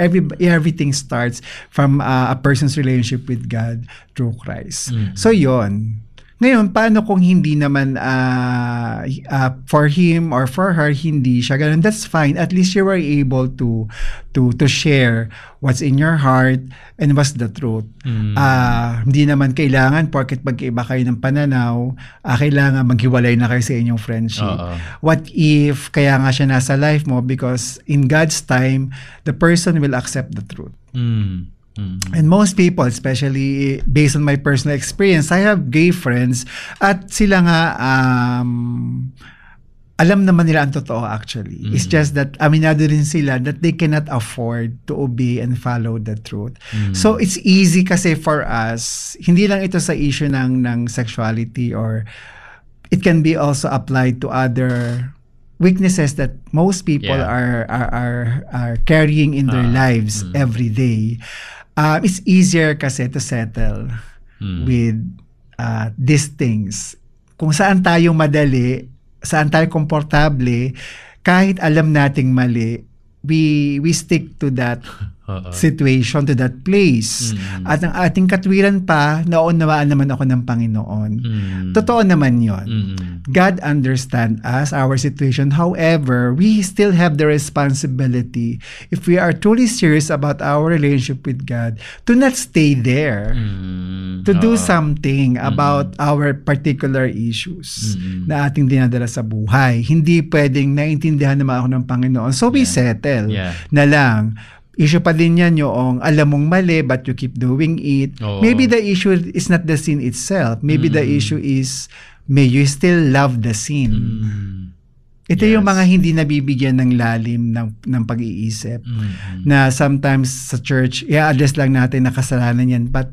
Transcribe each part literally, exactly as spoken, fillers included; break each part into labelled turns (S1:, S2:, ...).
S1: Every everything starts from uh, a person's relationship with God through Christ. Mm-hmm. So yon. Ngayon, paano kung hindi naman uh, uh, for him or for her, hindi siya ganun? That's fine. At least you were able to to to share what's in your heart and what's the truth. Mm. Uh, hindi naman kailangan, porket magkaiba kayo ng pananaw, uh, kailangan maghiwalay na kayo sa inyong friendship. Uh-uh. What if, kaya nga siya nasa life mo? Because in God's time, the person will accept the truth. Mm. Mm-hmm. And most people, especially based on my personal experience, I have gay friends at sila nga um, alam naman nila ang totoo actually. Mm-hmm. It's just that aminado rin sila that they cannot afford to obey and follow the truth. Mm-hmm. So it's easy kasi for us, hindi lang ito sa issue ng, ng sexuality, or it can be also applied to other weaknesses that most people yeah. are, are are are carrying in their uh, lives mm. every day. Uh, it's easier kasi to settle mm. with uh, these things. Kung saan tayo madali, saan tayo komportable, kahit alam nating mali, we we stick to that uh-uh. situation, to that place. Mm. At ang ating katwiran pa, naunawaan naman ako ng Panginoon. Mm. Totoo naman yon. Mm. God understands us, our situation. However, we still have the responsibility, if we are truly serious about our relationship with God, to not stay there. Mm. To do uh-uh. something about mm. our particular issues mm. na ating dinadala sa buhay. Hindi pwedeng naintindihan naman ako ng Panginoon. So we yeah. settle yeah. na lang. Issue pa din yan yung alam mong mali but you keep doing it. Oh. Maybe the issue is not the sin itself. Maybe mm. the issue is may you still love the sin. Mm. Ito yes. yung mga hindi nabibigyan ng lalim ng, ng pag-iisip. Mm-hmm. Na sometimes sa church, i-address lang natin na kasalanan yan. But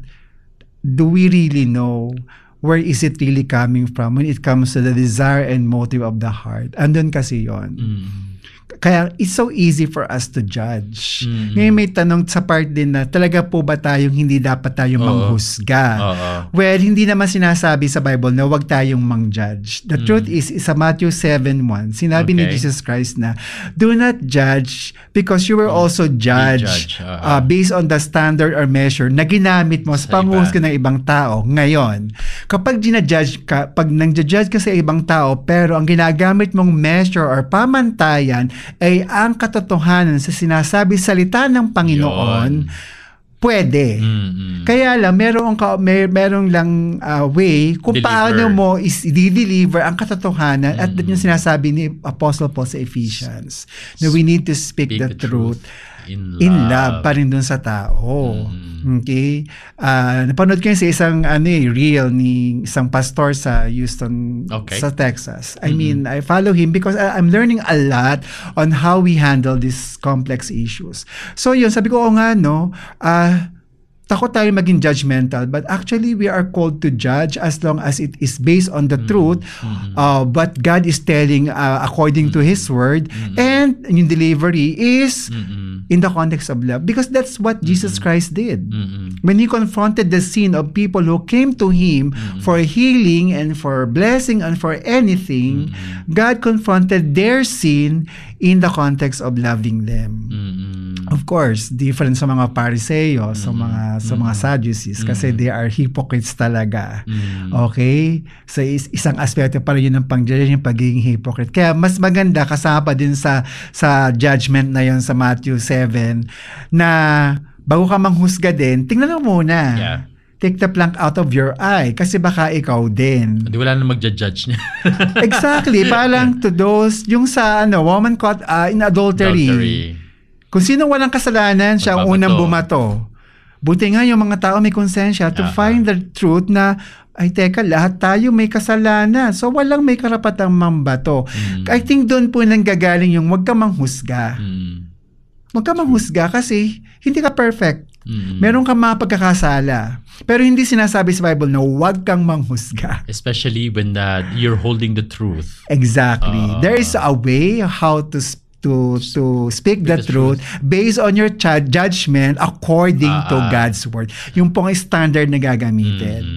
S1: do we really know where is it really coming from when it comes to the desire and motive of the heart? Andun kasi yon. Mm-hmm. Kaya it's so easy for us to judge. Mm-hmm. Ngayon may tanong sa part din na talaga po ba tayong hindi dapat tayong uh-oh. manghusga? Uh-oh. Well, hindi naman sinasabi sa Bible na huwag tayong mang-judge. The mm-hmm. truth is, sa Matthew seven one, sinabi okay. ni Jesus Christ na, do not judge because you were also judged uh, based on the standard or measure na ginamit mo sa panghusga ng ibang tao. Ngayon, kapag ginajudge ka, pag nang-judge ka sa ibang tao, pero ang ginagamit mong measure or pamantayan ay ang katotohanan sa sinasabi salita ng Panginoon, Yon. pwede. Mm-hmm. Kaya lang, merong, may, merong lang uh, way kung deliver. paano mo is i-deliver ang katotohanan mm-hmm. at yung sinasabi ni Apostle Paul sa Ephesians na we need to speak, speak the, the truth, truth in love. in love pa rin dun sa tao. Mm-hmm. Okay? Uh, napanood ko yun sa isang ano, eh, reel ni isang pastor sa Houston, okay. sa Texas. I mm-hmm. mean, I follow him because I, I'm learning a lot on how we handle these complex issues. So yun, sabi ko, oh nga, no, uh, takot tayo maging judgmental, but actually we are called to judge as long as it is based on the mm-hmm. truth, mm-hmm. uh, but God is telling uh, according mm-hmm. to His word, mm-hmm. and yung delivery is mm-hmm. in the context of love, because that's what mm-hmm. Jesus Christ did. Mm-hmm. When He confronted the sin of people who came to Him mm-hmm. for healing and for blessing and for anything, mm-hmm. God confronted their sin in the context of loving them. Mm-hmm. Of course, different sa mga Pariseo, mm-hmm. sa mga sa mga Sadducees, kasi mm-hmm. they are hypocrites talaga. Mm-hmm. Okay? So is, isang aspeto pa rin yun ng pang-judge, yung pagiging hypocrite. Kaya mas maganda kasama pa din sa sa judgment na yun sa Matthew seven na bago ka manghusga din, tingnan mo muna. Yeah. Take the plank out of your eye kasi baka ikaw din.
S2: Hindi, wala na mag-judge niya.
S1: Exactly. Parang to those, yung sa ano, woman caught uh, in adultery. adultery. Kung sino walang kasalanan, siya ang unang bumato. Buti nga yung mga tao may konsensya to uh-huh. find the truth na, ay teka, lahat tayo may kasalanan. So walang may karapatang mambato. Mm. I think doon po nanggagaling yung wag ka manghusga. Mm. Wag ka manghusga kasi hindi ka perfect. Mm. Meron kang mga pagkakasala. Pero hindi sinasabi sa Bible na wag kang manghusga.
S2: Especially when uh, you're holding the truth.
S1: Exactly. Uh, There is a way how to speak to to speak the, the truth, truth based on your ch- judgment according uh, to God's word. Yung pong standard na gagamitin. Mm.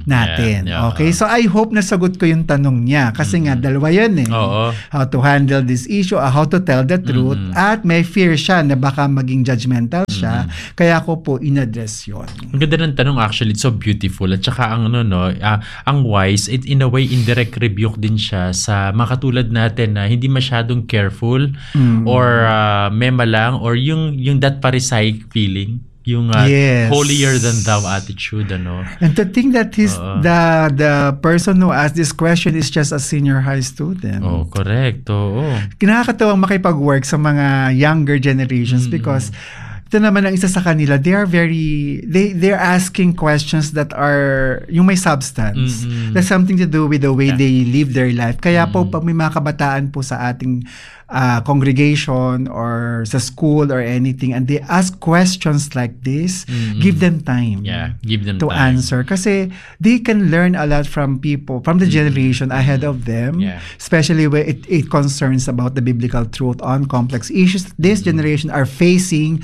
S1: natin.
S2: Yeah, yeah.
S1: Okay? So I hope nasagot ko yung tanong niya kasi mm-hmm. nga dalawa yan eh.
S2: Oo.
S1: How to handle this issue, uh, how to tell the truth, mm-hmm. at may fear siya na baka maging judgmental siya. Mm-hmm. Kaya ko po in-address yun.
S2: Ang ganda ng tanong actually, it's so beautiful. At saka ang ano no, uh, ang wise, it in a way indirect rebuke din siya sa makatulad natin na hindi masyadong careful mm-hmm. or uh, mema lang or yung yung that parisaic feeling. Yung uh,
S1: yes.
S2: holier than thou attitude, ano.
S1: And to think that his uh, the the person who asked this question is just a senior high student.
S2: Oh, correct. Oo. Oh.
S1: Kinakatawang makipag-work sa mga younger generations mm. because ito naman ang isa sa kanila, they are very, they they're asking questions that are, yung may substance. Mm-hmm. That's something to do with the way yeah. they live their life. Kaya mm-hmm. po, pag may mga kabataan po sa ating uh, congregation or sa school or anything, and they ask questions like this, mm-hmm. give them time.
S2: Yeah, give them
S1: to
S2: time.
S1: answer. Kasi they can learn a lot from people, from the mm-hmm. generation ahead of them,
S2: yeah.
S1: especially when it, it concerns about the biblical truth on complex issues that this mm-hmm. generation are facing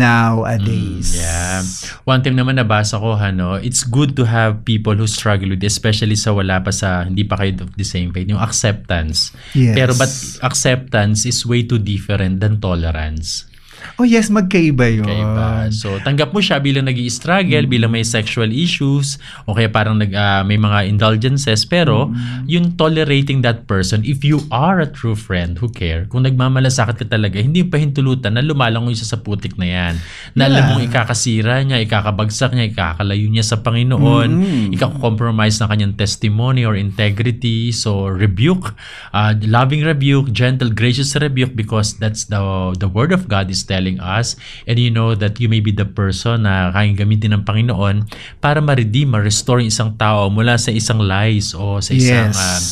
S1: nowadays.
S2: Mm, yeah. One time naman nabasa ko, ano, it's good to have people who struggle with, especially sa wala pa sa, hindi pa kayo of the same faith, yung acceptance.
S1: Yes.
S2: Pero but acceptance is way too different than tolerance.
S1: Oh yes, magkaiba yun.
S2: Magkaiba. So, tanggap mo siya bilang nag-i-struggle, mm. bilang may sexual issues, o kaya parang nag, uh, may mga indulgences, pero mm. yung tolerating that person, if you are a true friend who care, kung nagmamalasakit ka talaga, hindi pa hintulutan na lumalangoy siya sa putik na yan. Na yeah. alam mong ikakasira niya, ikakabagsak niya, ikakalayo niya sa Panginoon, mm. ikakompromise na kanyang testimony or integrity. So, rebuke, uh, loving rebuke, gentle, gracious rebuke, because that's the the word of God is telling us, and you know that you may be the person na kayang gamitin ng Panginoon para ma-redeem, ma-restore isang tao mula sa isang lies o sa isang yes. uh,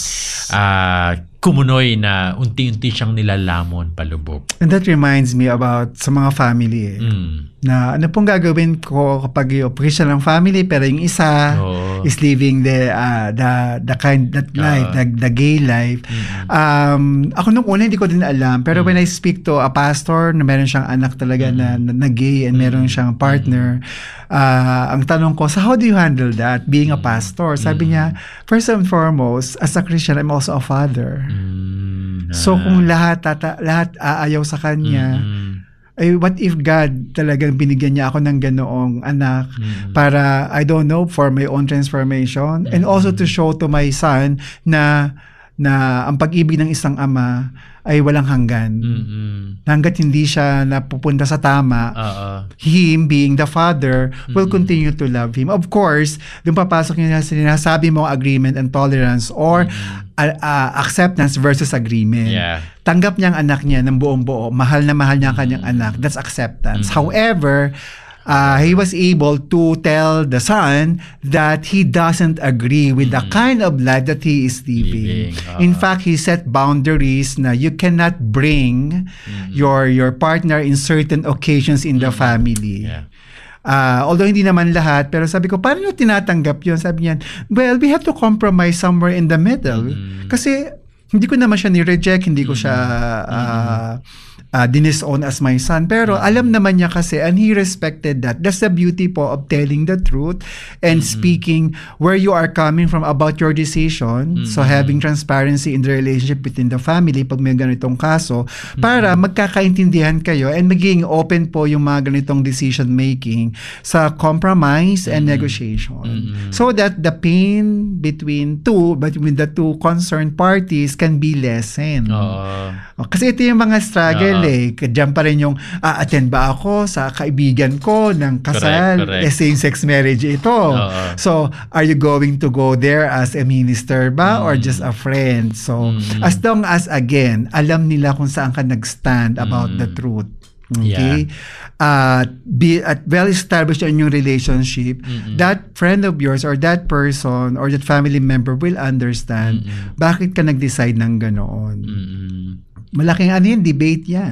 S2: uh, kumunoy na unti-unti siyang nilalamon palubog.
S1: And that reminds me about sa mga family eh. Mm. Na ano pong gagawin ko kapag yung Christian ng family pero yung isa oh. is living the uh, the the kind that life, uh, the, the gay life. Mm-hmm. Um, ako nung una hindi ko din alam pero mm-hmm. when I speak to a pastor na meron siyang anak talaga mm-hmm. na, na gay and meron siyang partner, uh, ang tanong ko, so how do you handle that being a pastor? Sabi niya, first and foremost, as a Christian, I'm also a father. Mm-hmm. So kung lahat tata, lahat aayaw sa kanya, mm-hmm. ay what if God talagang binigyan niya ako ng ganoong anak mm-hmm. para, I don't know, for my own transformation mm-hmm. and also to show to my son na na ang pag-ibig ng isang ama ay walang hanggan. Mm-hmm. Hanggat hindi siya napupunta sa tama, uh-uh. him being the father mm-hmm. will continue to love him. Of course, doon papasok yung sinasabi mo agreement and tolerance or mm-hmm. uh, uh, acceptance versus agreement.
S2: Yeah.
S1: Tanggap niya ang anak niya ng buong buo. Mahal na mahal niya ang kanyang mm-hmm. anak. That's acceptance. Mm-hmm. However, Uh, he was able to tell the son that he doesn't agree with mm-hmm. the kind of life that he is living. living. Uh, In fact, he set boundaries na you cannot bring mm-hmm. your your partner in certain occasions in mm-hmm. the family. Yeah. Uh, although hindi naman lahat, pero sabi ko, paano nyo tinatanggap yun? Sabi niyan, well, we have to compromise somewhere in the middle. Mm-hmm. Kasi hindi ko naman siya ni-reject, hindi ko siya uh, uh, dinisown as my son. Pero alam naman niya kasi, and he respected that. That's the beauty po of telling the truth and mm-hmm. speaking where you are coming from about your decision. Mm-hmm. So having transparency in the relationship within the family pag may ganitong kaso, mm-hmm. para magkakaintindihan kayo and maging open po yung mga ganitong decision making sa compromise mm-hmm. and negotiation. Mm-hmm. So that the pain between two, between the two concerned parties can be lessened. Uh, Kasi ito yung mga struggle uh, eh. Diyan pa rin yung, ah, attend ba ako sa kaibigan ko ng kasal? Correct, correct. Eh, same-sex marriage ito. Uh, so, are you going to go there as a minister ba mm, or just a friend? So, mm, as long as, again, alam nila kung saan ka nag-stand about mm, the truth. Okay? Yeah. Uh, be at well-established in your relationship, mm-hmm. that friend of yours or that person or that family member will understand mm-hmm. bakit ka nag-decide ng ganoon. Mm-hmm. Malaking ano yun, debate yan.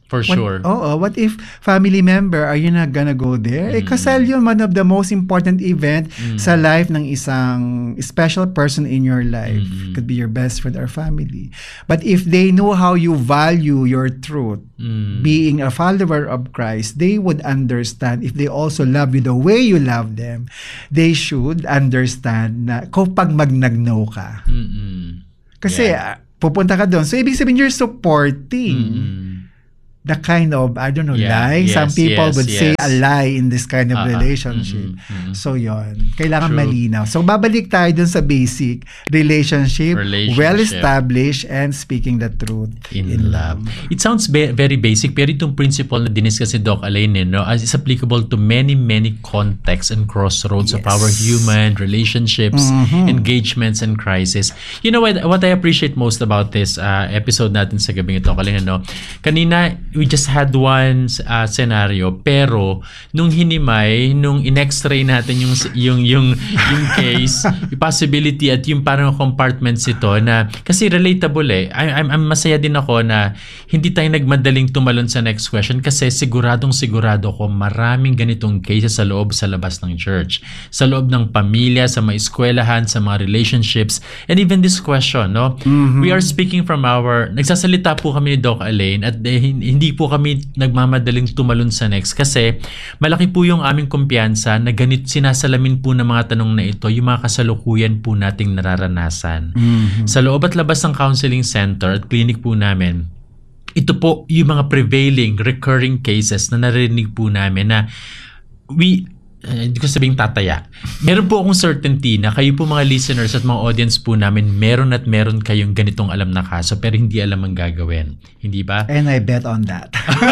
S2: For
S1: What,
S2: sure.
S1: Oo, what if family member, are you not gonna go there? Eh, kasal yun, one of the most important event
S2: Mm.
S1: sa life ng isang special person in your life.
S2: Mm.
S1: Could be your best friend or family. But if they know how you value your truth,
S2: Mm.
S1: being a follower of Christ, they would understand. If they also love you the way you love them, they should understand na kapag magnagno ka.
S2: Mm-mm.
S1: Kasi
S2: Yeah.
S1: ah, pupunta ka doon. So, ibig sabihin, you're supporting
S2: Mm-mm.
S1: the kind of, I don't know,
S2: Yeah,
S1: lie.
S2: yes,
S1: Some people
S2: yes,
S1: would say
S2: yes.
S1: a lie in this kind of
S2: Ah, ah,
S1: relationship.
S2: mm, mm, mm.
S1: So, yon kailangan
S2: True.
S1: malinaw. So, babalik tayo dun sa basic relationship,
S2: Relationship.
S1: well-established, and speaking the truth
S2: In love. It sounds be- very basic, pero itong principle na diniscuss ni Doc Alain, eh, no, as is applicable to many, many contexts and crossroads of
S1: Yes.
S2: our human relationships,
S1: Mhm.
S2: engagements, and crisis. You know what, what I appreciate most about this uh, episode natin sa gabing ito, Kalinga, no? Kanina, we just had one uh, scenario, pero nung hinimay, nung in-x-ray natin yung yung yung yung case, yung possibility at yung parang compartments ito na kasi relatable eh. I, I'm, I'm masaya din ako na hindi tayo nagmadaling tumalon sa next question kasi siguradong sigurado ko maraming ganitong cases sa loob sa labas ng church, sa loob ng pamilya, sa mga eskwelahan, sa mga relationships, and even this question, no?
S1: Mhm.
S2: We are speaking from our, nagsasalita po kami ni Doc Alain at eh, hindi po kami nagmamadaling tumalon sa next kasi malaki po yung aming kumpiyansa na ganit sinasalamin po ng mga tanong na ito yung mga kasalukuyan po nating nararanasan.
S1: Mhm.
S2: Sa loob at labas ng counseling center at clinic po namin, ito po yung mga prevailing, recurring cases na narinig po namin na we, eh, hindi ko sabing tataya. Meron po akong certainty na kayo po mga listeners at mga audience po namin, meron at meron kayong ganitong alam na kaso pero hindi alam ang gagawin. Hindi ba?
S1: And I bet on that.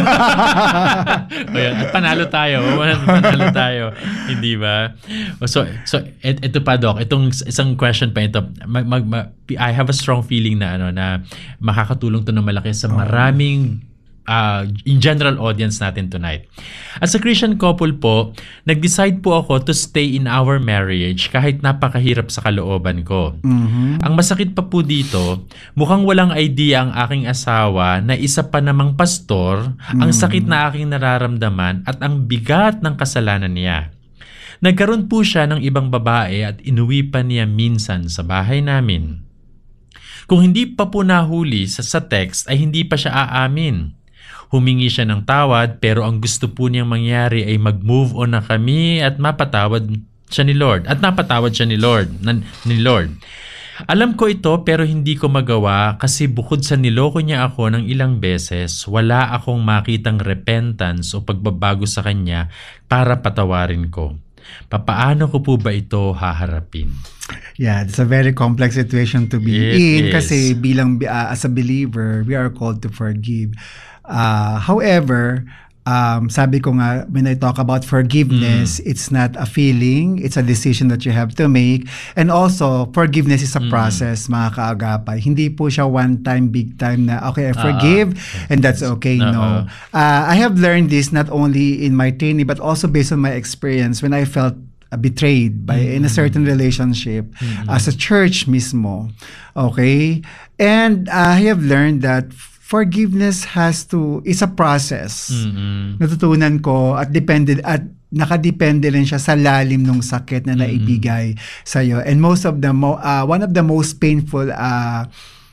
S2: Ayan, at panalo tayo. Panalo tayo. Hindi ba? So, so et, ito pa, Doc. Itong isang question pa ito. Mag, mag, ma- I have a strong feeling na ano na makakatulong to ng malaki sa maraming uh, in general audience natin tonight. As a Christian couple po, nag-decide po ako to stay in our marriage kahit napakahirap sa kalooban ko.
S1: Mhm.
S2: Ang masakit pa po dito, mukhang walang idea ang aking asawa na isa pa namang pastor, ang sakit na aking nararamdaman at ang bigat ng kasalanan niya. Nagkaroon po siya ng ibang babae at inuwi pa niya minsan sa bahay namin. Kung hindi pa po nahuli sa, sa text ay hindi pa siya aamin. Humingi siya ng tawad pero ang gusto po niyang mangyari ay mag-move on na kami at mapatawad siya ni Lord. At napatawad siya ni Lord. Nan, ni Lord. Alam ko ito pero hindi ko magawa kasi bukod sa niloko niya ako ng ilang beses, wala akong makitang repentance o pagbabago sa kanya para patawarin ko. Papaano ko po ba ito haharapin?
S1: Yeah, it's a very complex situation to be
S2: It
S1: in
S2: is.
S1: kasi bilang uh, as a believer, we are called to forgive. Uh, however, um, sabi ko nga, when I talk about forgiveness,
S2: Mm.
S1: it's not a feeling, it's a decision that you have to make. And also, forgiveness is a
S2: Mm.
S1: process, mga kaagapay. Hindi po siya one time, big time na, okay, I
S2: Ah,
S1: forgive, and that's okay.
S2: Oo.
S1: No. Uh, I have learned this not only in my training, but also based on my experience when I felt uh, betrayed by in a certain relationship as a church mismo. Okay? And uh, I have learned that forgiveness has to, it's a process.
S2: Mm-mm.
S1: Natutunan ko at depended at nakadepende rin siya sa lalim ng sakit na naibigay sa iyo. And most of the mo, uh, one of the most painful uh,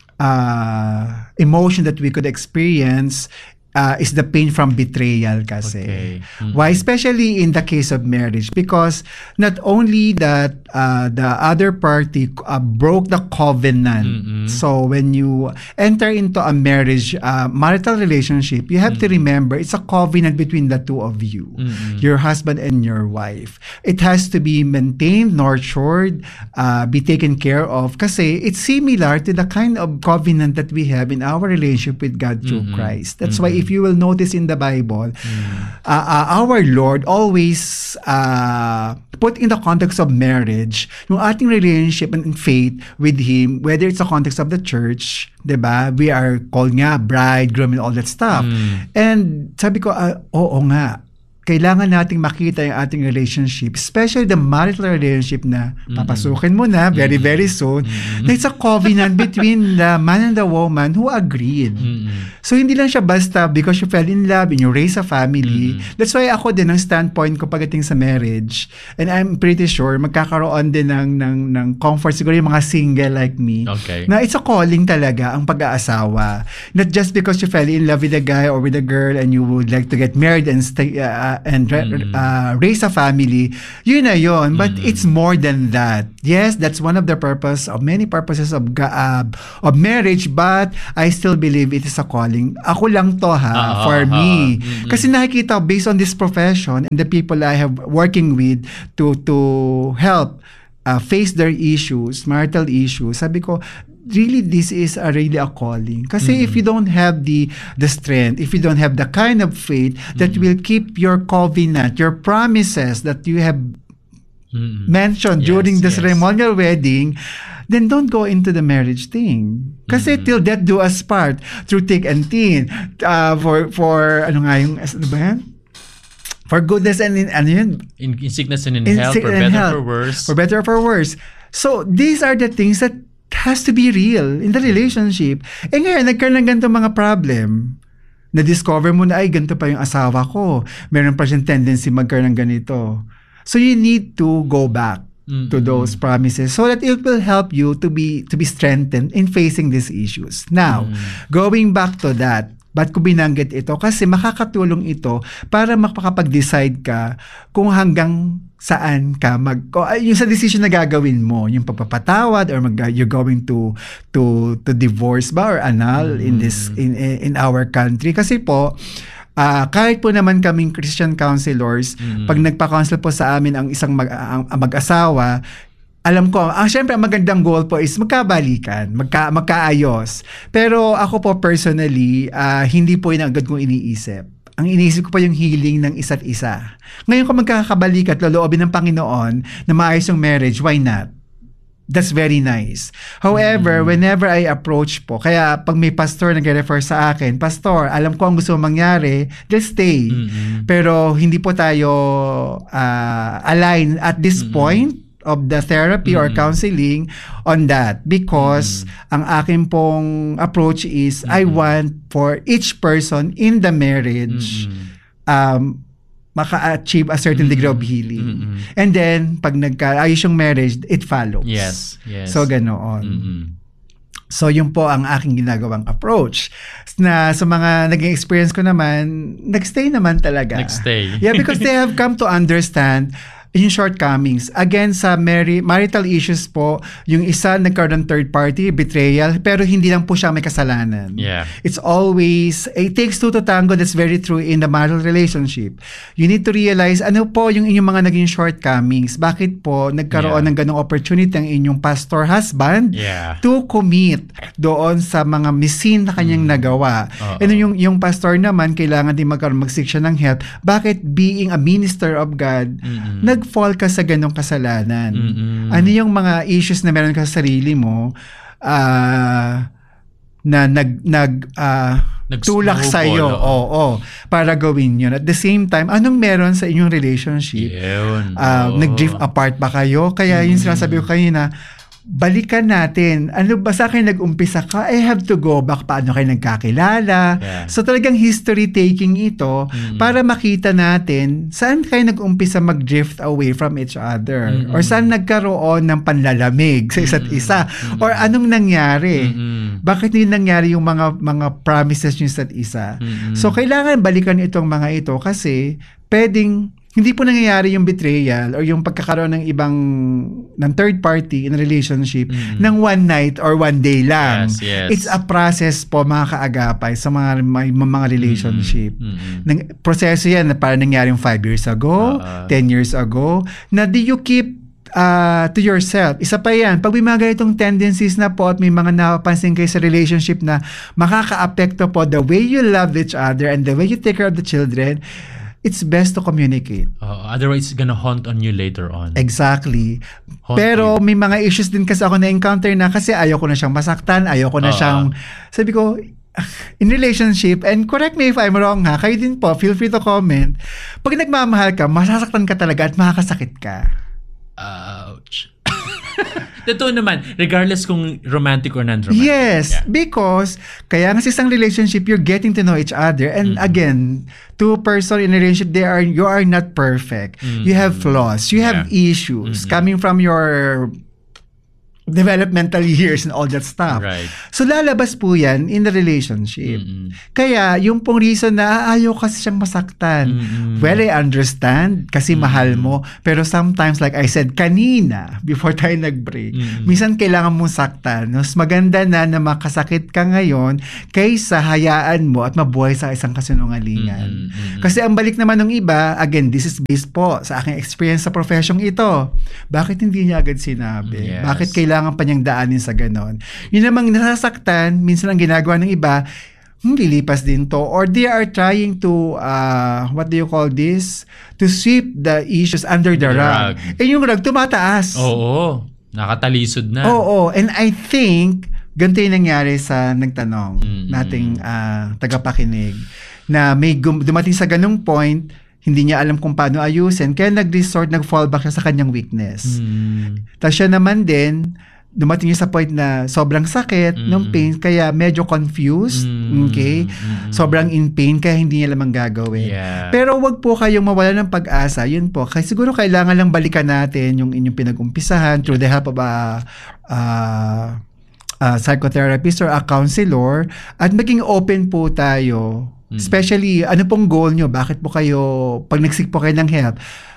S1: uh, emotion that we could experience uh, is the pain from betrayal kasi.
S2: Okay. Mm-mm.
S1: Why? Especially in the case of marriage, because not only that uh, the other party uh, broke the covenant.
S2: Mm-mm.
S1: So when you enter into a marriage, uh, marital relationship, you have to remember it's a covenant between the two of you,
S2: Mm-mm.
S1: your husband and your wife. It has to be maintained, nurtured, uh, be taken care of kasi it's similar to the kind of covenant that we have in our relationship with God through
S2: Mm-mm.
S1: Christ. That's
S2: Mm-mm.
S1: why if you will notice in the Bible,
S2: Mm.
S1: uh, uh, our Lord always uh, put in the context of marriage, yung ating relationship and faith with Him, whether it's the context of the church, diba? We are called nga bride, groom, and all that stuff.
S2: Mm.
S1: And sabi ko, uh, oo nga, kailangan nating makita yung ating relationship, especially the marital relationship na papasukin mo na very, mm-hmm. very soon. Mm-hmm. There's a covenant between the man and the woman who agreed. Mm-hmm. So, hindi lang siya basta because you fell in love and you raise a family. Mm-hmm. That's why ako din, ang standpoint ko pagdating sa marriage, and I'm pretty sure, magkakaroon din ng, ng, ng comfort siguro yung mga single like me,
S2: okay.
S1: na it's a calling talaga ang pag-aasawa. Not just because you fell in love with a guy or with a girl and you would like to get married and stay, uh, and mm-hmm. uh, raise a family, yun na yun. But mm-hmm. it's more than that. Yes, that's one of the purpose of many purposes of uh, of marriage, but I still believe it is a calling. Ako lang to ha, uh, for uh, me. Uh, mm-hmm. Kasi nakikita based on this profession and the people I have working with to to help uh, face their issues, marital issues, sabi ko, really this is a really a calling. Kasi mm-hmm. if you don't have the the strength, if you don't have the kind of faith that mm-hmm. will keep your covenant, your promises that you have mm-hmm. mentioned yes, during the yes. ceremonial wedding, then don't go into the marriage thing. Kasi mm-hmm. till death do us part, through thick and thin, uh, for for ano nga yung ano ba yan? For goodness and in ano yun?
S2: In, in sickness and in, in health, for better health, for worse.
S1: For better or for worse. So these are the things that has to be real in the relationship. Eh ngayon, nagkaroon ng ganito mga problem. Na-discover mo na, ay, ganito pa yung asawa ko. Meron pa siyang tendency magkaroon ng ganito. So you need to go back mm-hmm. to those promises so that it will help you to be to be strengthened in facing these issues. Now, mm-hmm. going back to that, ba't ko binanggit ito? Kasi makakatulong ito para makapag-decide ka kung hanggang saan ka mag yung sa decision na gagawin mo, yung pagpapatawad or mag, you're going to to to divorce ba or annul mm. in this in in our country. Kasi po Uh, kahit po naman kaming Christian counselors, mm. pag nagpa-counsel po sa amin ang isang mag, ang, ang mag-asawa, alam ko, ah, syempre, ang magandang goal po is magkabalikan, magka, magkaayos. Pero ako po personally, uh, hindi po yun agad kong iniisip. Ang iniisip ko pa yung healing ng isa't isa. Ngayon kung magkakabalikan at loloobin ng Panginoon na maayos yung marriage, why not? That's very nice. However, mm-hmm. whenever I approach po, kaya pag may pastor nag-refer sa akin, pastor, alam ko ang gusto mong mangyari, just stay. Mm-hmm. Pero hindi po tayo uh, align at this mm-hmm. point of the therapy mm-hmm. or counseling on that because mm-hmm. ang akin pong approach is mm-hmm. I want for each person in the marriage mm-hmm. um maka-achieve a certain mm-hmm. degree of healing. Mm-hmm. And then, pag nagkaayos yung marriage, it follows.
S2: Yes, yes.
S1: So, ganoon.
S2: Mm-hmm.
S1: So, yun po ang aking ginagawang approach. Na sa mga naging experience ko naman, nagstay naman talaga.
S2: Nagstay.
S1: Yeah, because they have come to understand yung shortcomings. Again, sa mari- marital issues po, yung isa nagkaroon ng third party, betrayal, pero hindi lang po siya may kasalanan.
S2: Yeah.
S1: It's always, it takes two to tango, that's very true in the marital relationship. You need to realize, ano po yung inyong mga naging shortcomings? Bakit po nagkaroon yeah. ng ganong opportunity ang inyong pastor husband
S2: yeah.
S1: to commit doon sa mga misin na kanyang mm. nagawa. Uh-oh. And yung, yung pastor naman, kailangan din magkaroon, mag-seek siya ng help. Bakit being a minister of God, mm-hmm. nag fall ka sa ganong kasalanan. Mm-hmm. Ano yung mga issues na meron ka sa sarili mo uh, na nag nag uh, tulak sa iyo oo, oo para gawin yun. At the same time, anong meron sa inyong relationship?
S2: Yun.
S1: Uh, nag-drift apart ba kayo? Kaya mm-hmm. yung sinasabi ko kanina, balikan natin. Ano ba sa akin nag-umpisa ka? I have to go back. Paano kayo nagkakilala? Yeah. So talagang history taking ito mm-hmm. para makita natin saan kayo nag-umpisa mag-drift away from each other mm-hmm. or saan nagkaroon ng panlalamig sa isa't isa mm-hmm. or anong nangyari. Mm-hmm. Bakit hindi nangyari yung mga mga promises nyo isa't isa? Mm-hmm. So kailangan balikan itong mga ito kasi pwedeng hindi po nangyayari yung betrayal or yung pagkakaroon ng ibang ng third party in a relationship mm-hmm. ng one night or one day lang.
S2: Yes, yes.
S1: It's a process po mga kaagapay sa mga may, mga relationship. Mm-hmm. Nang, proseso yan na parang nangyari yung five years ago, uh-uh. ten years ago, na do you keep uh, to yourself? Isa pa yan, pag may mga ganitong tendencies na po at may mga napapansin kayo sa relationship na makaka-apekto po the way you love each other and the way you take care of the children, it's best to communicate.
S2: Uh, otherwise, it's gonna haunt on you later on.
S1: Exactly.
S2: Haunt
S1: Pero
S2: you.
S1: may mga issues din kasi ako na-encounter na kasi ayaw ko na siyang masaktan, ayaw ko na uh, siyang, sabi ko, in relationship, and correct me if I'm wrong ha, kayo din po, feel free to comment. Pag nagmamahal ka, masasaktan ka talaga at makakasakit ka.
S2: Ouch. Totoo naman, regardless kung romantic or non-romantic.
S1: Yes,
S2: yeah.
S1: because kaya nga sa isang relationship, you're getting to know each other. And mm-hmm. again, two person in a relationship, they are you are not perfect. Mm-hmm. You have flaws. You have yeah. issues mm-hmm. coming from your developmental years and all that stuff.
S2: Right.
S1: So lalabas po yan in the relationship. Mm-hmm. Kaya yung pong reason na ayaw kasi siyang masaktan. Mm-hmm. Well, I understand kasi mm-hmm. mahal mo. Pero sometimes, like I said kanina, before tayo nag-break, mm-hmm. minsan kailangan mong saktan. Mas maganda na na makasakit ka ngayon kaysa hayaan mo at mabuhay sa isang kasinungalingan. Mm-hmm. Kasi ang balik naman ng iba, again, this is based po sa aking experience sa profession ito. Bakit hindi niya agad sinabi? Yes. Bakit kailangan kailangan pa niyang daanin sa ganon. Yun namang nasasaktan, minsan ang ginagawa ng iba, hmm, lilipas din to. Or they are trying to, uh, what do you call this? To sweep the issues under the, the rug. rug. Eh yung rug, tumataas.
S2: Oo, nakatalisod na.
S1: Oo, and I think, ganito yung nangyari sa nagtanong, mm-hmm. nating uh, tagapakinig, na may gum- dumating sa ganong point, hindi niya alam kung paano ayusin. Kaya nag-resort, nag-fallback siya sa kanyang weakness. Mm. Tapos siya naman din, dumating niya sa point na sobrang sakit mm. ng pain, kaya medyo confused. Mm. Okay? Mm. Sobrang in pain, kaya hindi niya lamang gagawin.
S2: Yeah.
S1: Pero wag po kayong mawala ng pag-asa. Yun po. Kasi siguro kailangan lang balikan natin yung inyong pinag-umpisahan through the help of a uh, uh, psychotherapist or a counselor, at maging open po tayo. Especially, ano pong goal nyo? Bakit po kayo, pag nagsik po kayo ng help,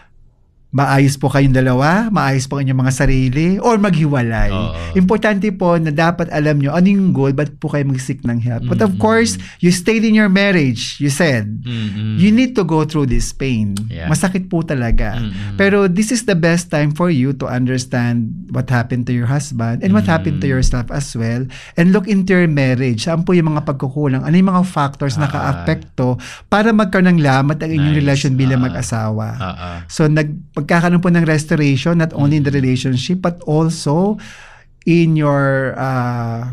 S1: maayos po kayong dalawa, maayos po kayong mga sarili, or maghiwalay. Uh-oh. Importante po na dapat alam nyo ano yung goal, ba't po kayo mag-seek ng help. Mm-hmm. But of course, you stayed in your marriage, you said, mm-hmm. you need to go through this pain. Yeah. Masakit po talaga. Mm-hmm. Pero this is the best time for you to understand what happened to your husband and what mm-hmm. happened to yourself as well, and look into your marriage. Saan po yung mga pagkukulang? Ano yung mga factors uh-huh. na ka-apekto para magkaroon ng lamat ang inyong nice. relasyon bilang uh-huh. mag-asawa. Uh-huh. So, nag magkakaroon po ng restoration, not only in the relationship, but also in your uh,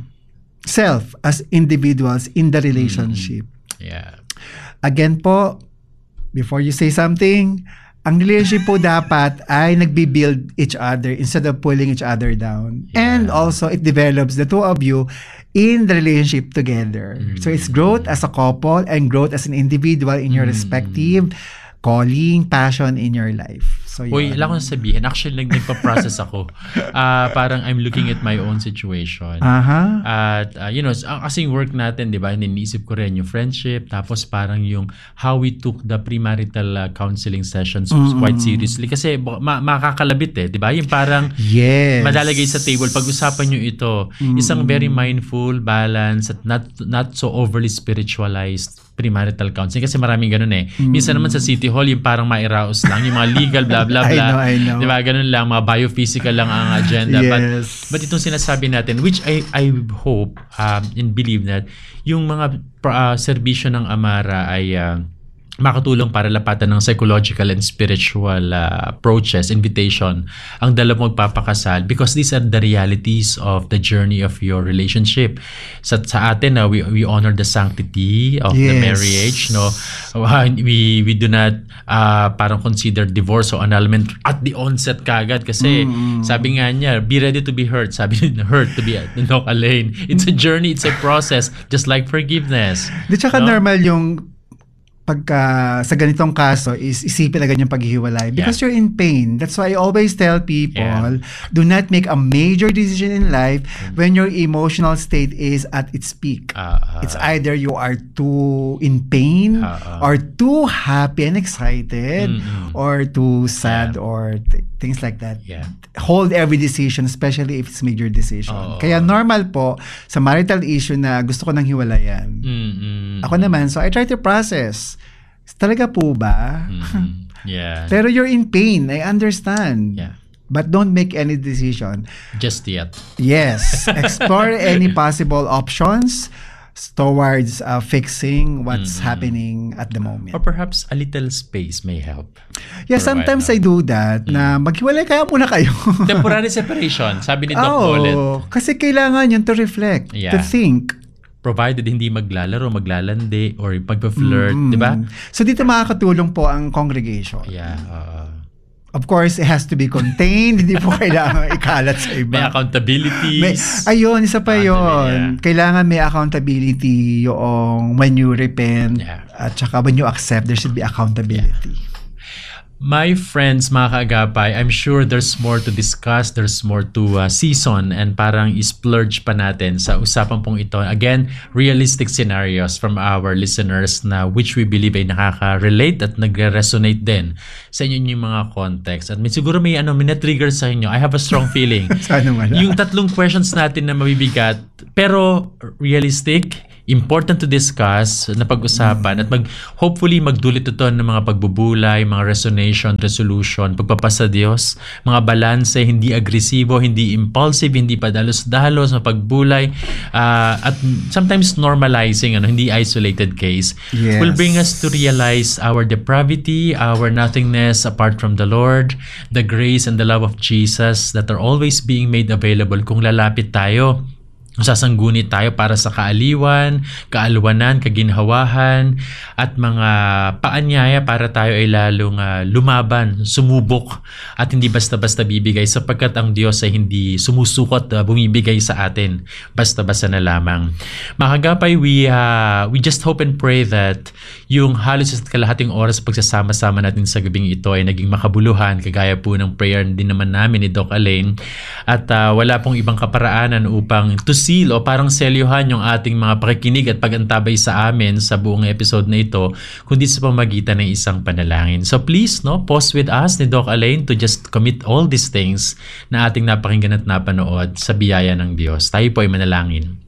S1: self as individuals in the relationship.
S2: Mm. Yeah.
S1: Again po, before you say something, ang relationship po dapat ay nagbi-build each other instead of pulling each other down. Yeah. And also, it develops the two of you in the relationship together. Mm. So, it's growth as a couple and growth as an individual in your mm. respective calling, passion in your life. So,
S2: Uy, alam ko na sabihin. Actually, nag- nagpa-process ako. Uh, parang I'm looking at my own situation.
S1: Uh-huh.
S2: At, uh, you know, kasi yung work natin, di ba, iniisip ko rin yung friendship, tapos parang yung how we took the premarital uh, counseling sessions mm-hmm. quite seriously. Kasi ma- makakalabit eh, di ba? Yung parang
S1: yes.
S2: madalagay sa table. Pag-usapan nyo ito, mm-hmm. isang very mindful, balanced, at not, not so overly spiritualized premarital counseling. Kasi maraming ganun eh. Mm-hmm. Minsan naman sa City Hall, yung parang ma-arouse lang, yung mga legal, blah, blah, blah.
S1: I know, I know.
S2: Diba? Ganun lang, mga biophysical lang ang agenda.
S1: Yes.
S2: But, but itong sinasabi natin, which I I hope um, and believe that, yung mga uh, serbisyo ng Amara ay uh, makatulong para lapatan ng psychological and spiritual uh, approaches, invitation, ang dala mo magpapakasal, because these are the realities of the journey of your relationship. Sa, sa atin, uh, we, we honor the sanctity of yes. the marriage. No, uh, we, we do not uh, parang consider divorce or annulment at the onset kagad. Kasi mm. sabi nga niya, be ready to be hurt. Sabi niya, hurt to be no, alone. It's a journey, it's a process, just like forgiveness.
S1: Di tsaka no? normal yung pagka sa ganitong kaso is isipin agad yung paghihiwalay because yeah. you're in pain. That's why I always tell people, yeah. do not make a major decision in life mm-hmm. when your emotional state is at its peak. Uh, uh, it's either you are too in pain uh, uh, or too happy and excited mm-hmm. or too sad yeah. or th- things like that.
S2: Yeah.
S1: Hold every decision, especially if it's major decision.
S2: Oh.
S1: Kaya normal po sa marital issue na gusto ko nang hiwalayan.
S2: Mm-hmm.
S1: Ako naman, so I try to process. Talaga po ba?
S2: Mm-hmm. Yeah.
S1: Pero you're in pain. I understand.
S2: Yeah.
S1: But don't make any decision.
S2: Just yet.
S1: Yes. Explore any possible options towards uh, fixing what's mm-hmm. happening at the moment.
S2: Or perhaps a little space may help.
S1: Yeah, sometimes I do that mm-hmm. na maghiwalay kaya muna kayo.
S2: Temporary separation, sabi ni Doc
S1: Oh,
S2: Bolet.
S1: kasi kailangan yun to reflect,
S2: yeah.
S1: to think.
S2: provided hindi maglalaro, maglalandi, or pagpa-flirt,
S1: Mm-hmm.
S2: di ba?
S1: So dito makakatulong po ang congregation.
S2: Yeah. Uh,
S1: Of course, it has to be contained. Hindi po kailangan ikalat sa iba.
S2: may accountabilities.
S1: May, ayun, isa pa
S2: Ah,
S1: yun.
S2: yeah.
S1: Kailangan may accountability yung when you repent
S2: Yeah.
S1: at saka when you accept, there should be accountability.
S2: My friends, mga kaagapay, I'm sure there's more to discuss, there's more to uh, season, and parang isplurge pa natin sa usapan pong ito. Again, realistic scenarios from our listeners na which we believe ay nakaka-relate at nagre-resonate din sa inyo yung mga context. At may, siguro may, ano, may na-trigger sa inyo. I have a strong feeling.
S1: Sana wala.
S2: Yung tatlong questions natin na mabibigat, pero realistic, important to discuss, na pag-usapan, at mag, hopefully magdulot ito ng mga pagbubulay, mga resonation, resolution, pagpapasa Diyos, mga balanse, hindi agresibo, hindi impulsive, hindi padalos-dalos, mapagbulay, uh, at sometimes normalizing, ano, hindi isolated case,
S1: Yes.
S2: will bring us to realize our depravity, our nothingness apart from the Lord, the grace and the love of Jesus that are always being made available kung lalapit tayo. Sasangguni tayo para sa kaaliwan, kaalwanan, kaginhawahan, at mga paanyaya para tayo ay lalong uh, lumaban, sumubok, at hindi basta-basta bibigay, sapagkat ang Diyos ay hindi sumusukot, uh, bumibigay sa atin basta-basta na lamang. Mga kagapay, we, uh, we just hope and pray that yung halos at kalahating oras pagsasama-sama natin sa gabing ito ay naging makabuluhan, kagaya po ng prayer din naman namin ni Doc Alain, at uh, wala pong ibang kaparaanan upang to seal o parang selyuhan yung ating mga pakikinig at pagantabay sa amin sa buong episode na ito, kundi sa pamagitan ng isang panalangin. So please, no, pause with us ni Doc Alain to just commit all these things na ating napakinggan at napanood sa biyaya ng Diyos. Tayo po ay manalangin.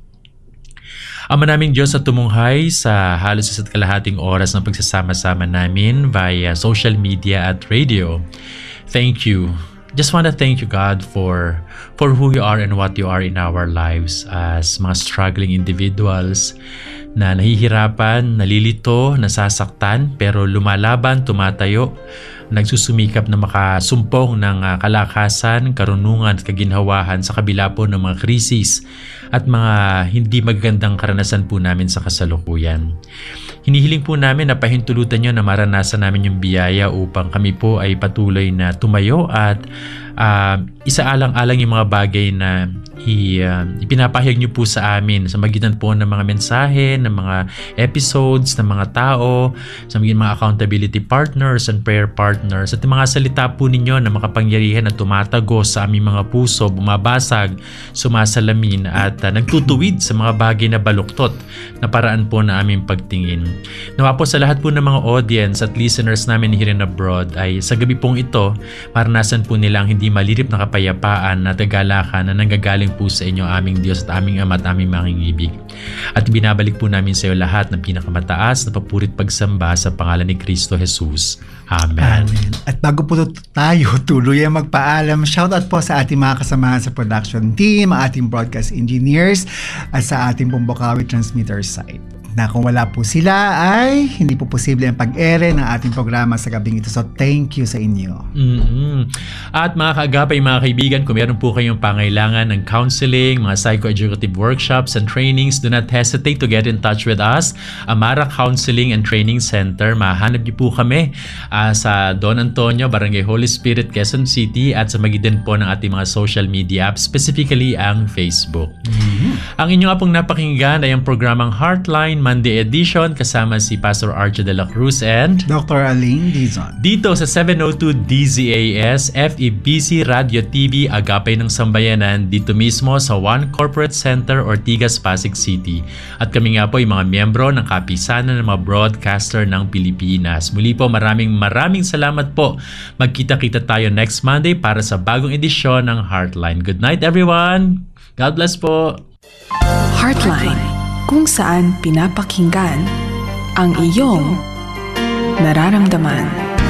S2: Ama naming Diyos, at tumunghay sa halos isa't kalahating oras ng pagsasama-sama namin via social media at radio. Thank you. Just want to thank you, God, for for who you are and what you are in our lives as mga struggling individuals na nahihirapan, nalilito, nasasaktan, pero lumalaban, tumatayo, nagsusumikap na makasumpong ng uh, kalakasan, karunungan at kaginhawahan sa kabila po ng mga krisis at mga hindi magandang karanasan po namin sa kasalukuyan. Hinihiling po namin na pahintulutan nyo na maranasan namin yung biyaya upang kami po ay patuloy na tumayo at uh, isaalang-alang yung mga bagay na i, uh, ipinapahayag nyo po sa amin sa magitan po ng mga mensahe, ng mga episodes, ng mga tao, sa maging mga accountability partners and prayer partners, at yung mga salita po ninyo na makapangyarihan at tumatagos sa aming mga puso, bumabasag, sumasalamin at uh, nagtutuwid sa mga bagay na baluktot na paraan po na aming pagtingin. Nawa po sa lahat po ng mga audience at listeners namin here and abroad ay sa gabi pong ito, maranasan po nilang hindi malirip na kapayapaan at kagalakan na nanggagaling po sa inyo, aming Diyos at aming Ama at aming mangingibig. At binabalik po namin sa iyo lahat ng pinakamataas na papurit pagsamba sa pangalan ni Kristo Jesus. Amen.
S1: Amen. At bago po tayo tuloy ang magpaalam, shoutout po sa ating mga kasamahan sa production team, ating broadcast engineers, at sa ating pong Bukawi transmitter site. Na kung wala po sila ay hindi po posible ang pag-ere ng ating programa sa gabing ito. So thank you sa inyo.
S2: Mm-hmm. At mga kaagapay, mga kaibigan, kung meron po kayong pangailangan ng counseling, mga psychoeducative workshops and trainings, do not hesitate to get in touch with us. Amara Counseling and Training Center. Mahanap niyo po kami uh, sa Don Antonio, Barangay Holy Spirit, Quezon City, at sa magitan po ng ating mga social media apps, specifically ang Facebook. Mm-hmm. Ang inyong apong napakinggan ay ang programang Heartline Monday edition kasama si Pastor Archie de la Cruz and
S1: Doctor Alain Dizon.
S2: Dito sa seven oh two D Z A S F E B C Radio T V, Agapay ng Sambayanan, dito mismo sa One Corporate Center, Ortigas, Pasig City. At kami nga po ay mga miyembro ng kapisanan ng mga broadcaster ng Pilipinas. Muli po, maraming maraming salamat po. Magkita-kita tayo next Monday para sa bagong edisyon ng Heartline. Good night everyone! God bless po!
S3: Heartline, kung saan pinapakinggan ang iyong nararamdaman.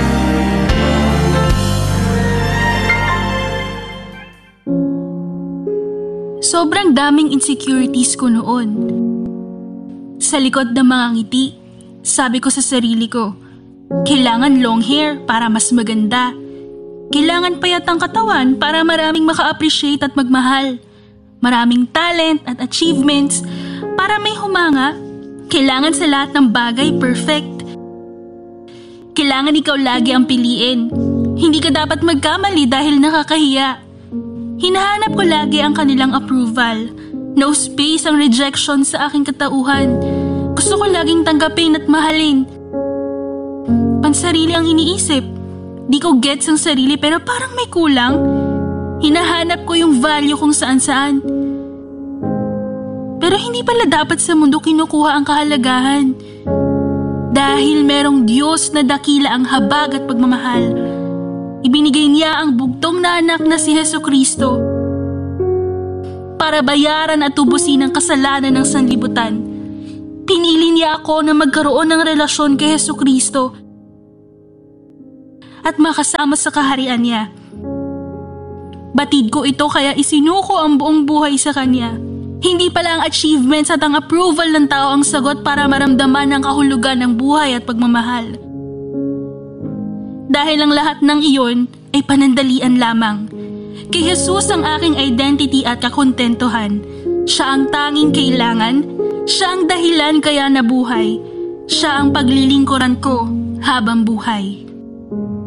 S4: Sobrang daming insecurities ko noon. Sa likod ng mga ngiti, sabi ko sa sarili ko, kailangan long hair para mas maganda. Kailangan payat ang katawan para maraming maka-appreciate at magmahal. Maraming talent at achievements Para may humanga, kailangan sa lahat ng bagay perfect. Kailangan ikaw lagi ang piliin. Hindi ka dapat magkamali dahil nakakahiya. Hinahanap ko lagi ang kanilang approval. No space ang rejection sa aking katauhan. Gusto ko laging tanggapin at mahalin. Pansarili ang iniisip. Di ko gets ang sarili pero parang may kulang. Hinahanap ko yung value kung saan-saan. Pero hindi pala dapat sa mundo kinukuha ang kahalagahan. Dahil merong Diyos na dakila ang habag at pagmamahal. Ibinigay niya ang bugtong na anak na si Jesucristo para bayaran at tubusin ang kasalanan ng sanlibutan. Pinili niya ako na magkaroon ng relasyon kay Jesucristo at makasama sa kaharian niya. Batid ko ito kaya isinuko ang buong buhay sa Kanya. Hindi pala ang achievements at ang approval ng tao ang sagot para maramdaman ang kahulugan ng buhay at pagmamahal. Dahil ang lahat ng iyon ay panandalian lamang. Kay Jesus ang aking identity at kakontentuhan. Siya ang tanging kailangan. Siya ang dahilan kaya nabuhay. Siya ang paglilingkuran ko habang buhay.